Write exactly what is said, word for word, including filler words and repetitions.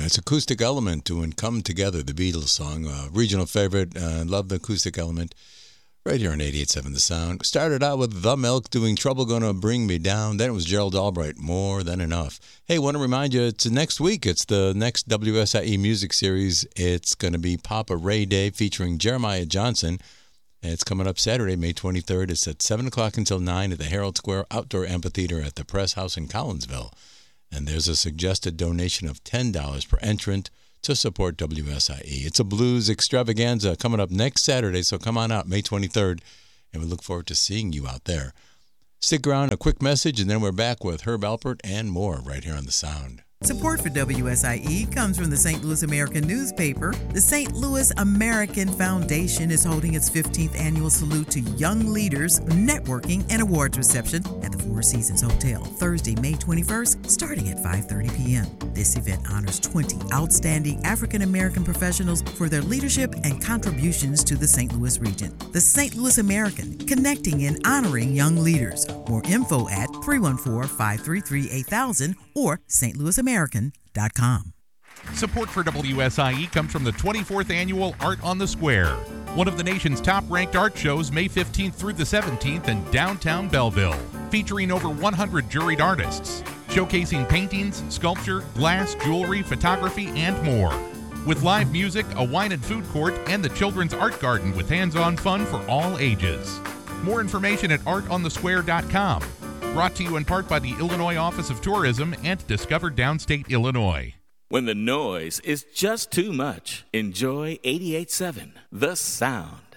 it's Acoustic Element doing Come Together, the Beatles song. Uh, regional favorite. Uh, love the Acoustic Element. Right here on eighty-eight point seven The Sound. Started out with The Milk doing Trouble Gonna Bring Me Down. Then it was Gerald Albright, More Than Enough. Hey, want to remind you, it's next week. It's the next W S I E music series. It's going to be Papa Ray Day featuring Jeremiah Johnson. It's coming up Saturday, May twenty-third. It's at seven o'clock until nine at the Herald Square Outdoor Amphitheater at the Press House in Collinsville. And there's a suggested donation of ten dollars per entrant to support W S I E. It's a blues extravaganza coming up next Saturday, so come on out, May twenty-third, and we look forward to seeing you out there. Stick around, a quick message, and then we're back with Herb Alpert and more right here on The Sound. Support for W S I E comes from the Saint Louis American newspaper. The Saint Louis American Foundation is holding its fifteenth annual Salute to Young Leaders networking and awards reception at the Four Seasons Hotel, Thursday, May twenty-first, starting at five thirty p.m. This event honors twenty outstanding African American professionals for their leadership and contributions to the Saint Louis region. The Saint Louis American, connecting and honoring young leaders. More info at three one four, five three three, eight thousand or s t louis american dot com. Support for W S I E comes from the twenty-fourth Annual Art on the Square, one of the nation's top-ranked art shows, May fifteenth through the seventeenth in downtown Belleville, featuring over one hundred juried artists, showcasing paintings, sculpture, glass, jewelry, photography, and more. With live music, a wine and food court, and the Children's Art Garden with hands-on fun for all ages. More information at art on the square dot com. Brought to you in part by the Illinois Office of Tourism and Discover Downstate Illinois. When the noise is just too much, enjoy eighty-eight point seven The Sound.